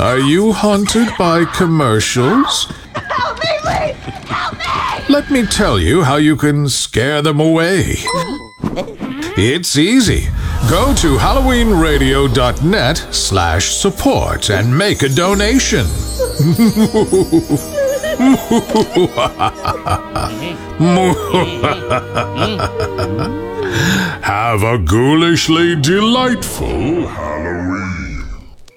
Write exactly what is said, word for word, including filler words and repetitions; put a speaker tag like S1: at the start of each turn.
S1: Are you haunted by commercials?
S2: Help me, please! Help me!
S1: Let me tell you how you can scare them away. It's easy. Go to halloweenradio.net slash support and make a donation. Have a ghoulishly delightful